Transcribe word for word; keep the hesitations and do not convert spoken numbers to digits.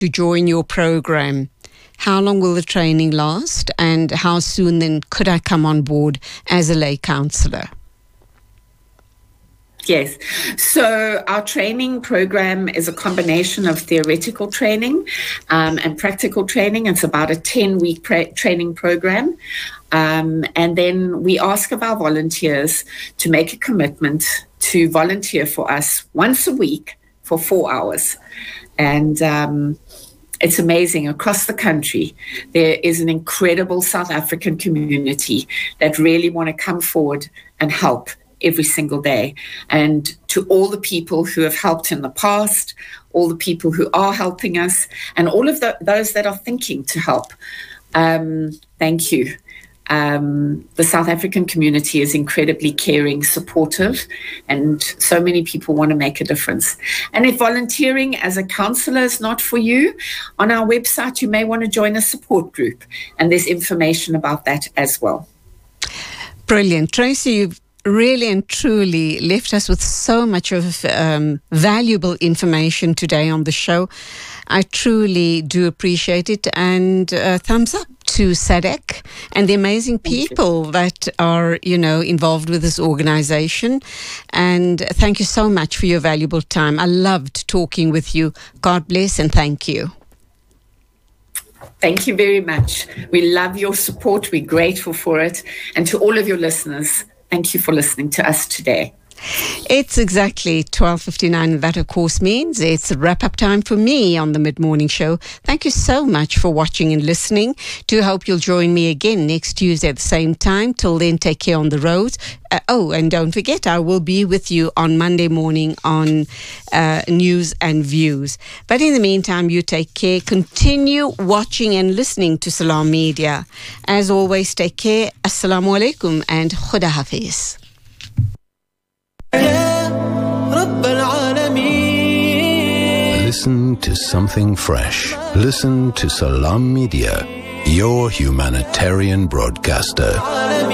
to join your program. How long will the training last, and how soon then could I come on board as a lay counsellor? Yes. So our training program is a combination of theoretical training um, and practical training. It's about a ten-week pra- training program. Um, and then we ask of our volunteers to make a commitment to volunteer for us once a week for four hours. And um, it's amazing. Across the country, there is an incredible South African community that really want to come forward and help every single day. And to all the people who have helped in the past, all the people who are helping us, and all of the, those that are thinking to help, um, thank you. Um, the South African community is incredibly caring, supportive, and so many people want to make a difference. And if volunteering as a counsellor is not for you, on our website you may want to join a support group, and there's information about that as well. Brilliant. Tracy, you've really and truly left us with so much of um, valuable information today on the show. I truly do appreciate it, and uh, thumbs up to S A D C and the amazing people that are, you know, involved with this organization. And thank you so much for your valuable time. I loved talking with you. God bless and thank you. Thank you very much. We love your support. We're grateful for it. And to all of your listeners, thank you for listening to us today. It's exactly twelve fifty-nine. That, of course, means it's wrap-up time for me on the Mid-Morning Show. Thank you so much for watching and listening. Do hope you'll join me again next Tuesday at the same time. Till then, take care on the road. Uh, oh, and don't forget, I will be with you on Monday morning on uh, News and Views. But in the meantime, you take care. Continue watching and listening to Salam Media. As always, take care. Assalamu alaikum and Khuda Hafiz. Listen to something fresh. Listen to Salam Media, your humanitarian broadcaster.